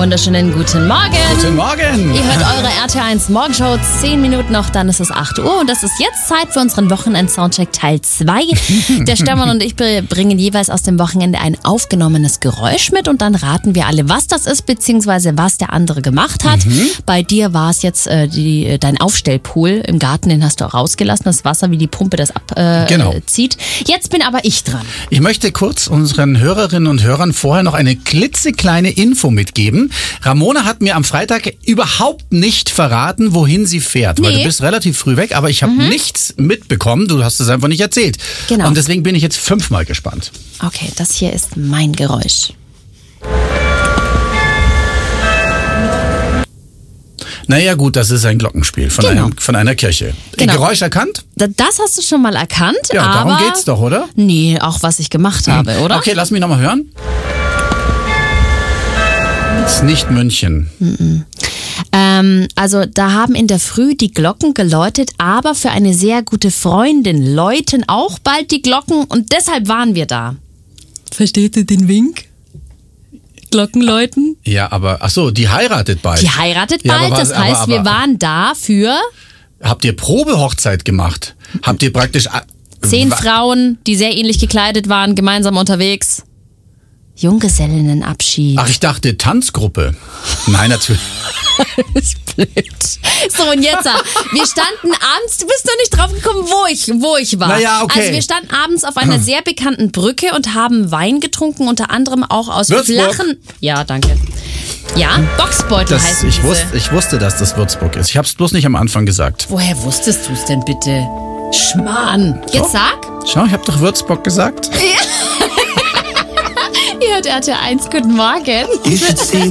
wunderschönen guten Morgen. Guten Morgen. Ihr hört eure RT1 Morgenshow, 10 Minuten noch, dann ist es 8 Uhr und das ist jetzt Zeit für unseren Wochenend-Soundcheck Teil 2. Der Stefan und ich bringen jeweils aus dem Wochenende ein aufgenommenes Geräusch mit und dann raten wir alle, was das ist, beziehungsweise was der andere gemacht hat. Bei dir war es jetzt dein Aufstellpool im Garten, den hast du auch rausgelassen, das Wasser, wie die Pumpe das abzieht. Jetzt bin aber ich dran. Ich möchte kurz unseren Hörerinnen und Hörern vorher noch eine klitzekleine Info mitgeben. Ramona hat mir am Freitag überhaupt nicht verraten, wohin sie fährt, weil du bist relativ früh weg, aber ich habe nichts mitbekommen, du hast es einfach nicht erzählt. Genau. Und deswegen bin ich jetzt 5-mal gespannt. Okay, das hier ist mein Geräusch. Naja gut, das ist ein Glockenspiel von einer Kirche. Genau. Geräusch erkannt? Das hast du schon mal erkannt, Ja, aber... darum geht's doch, oder? Nee, auch was ich gemacht habe, oder? Okay, lass mich nochmal hören. Das ist nicht München. Also da haben in der Früh die Glocken geläutet, aber für eine sehr gute Freundin läuten auch bald die Glocken und deshalb waren wir da. Versteht ihr den Wink? Glocken läuten? Ja, aber, ach so, die heiratet bald. Die heiratet Ja, bald, aber das heißt, wir waren da für Habt ihr Probehochzeit gemacht? Habt ihr praktisch... 10 Frauen, die sehr ähnlich gekleidet waren, gemeinsam unterwegs. Junggesellinnenabschied. Ach, ich dachte Tanzgruppe. Nein, natürlich. Das ist blöd. So, und jetzt, wir standen abends, du bist noch nicht drauf gekommen, wo ich war. Naja, okay. Also wir standen abends auf einer sehr bekannten Brücke und haben Wein getrunken, unter anderem auch aus Würzburg. flachen... Ja, danke. Ja, Boxbeutel heißen ich diese. wusste, dass das Würzburg ist. Ich hab's bloß nicht am Anfang gesagt. Woher wusstest du es denn bitte? Schmarrn. Jetzt sag. Schau, ich hab doch Würzburg gesagt. Ihr hört RT1, guten Morgen. You should see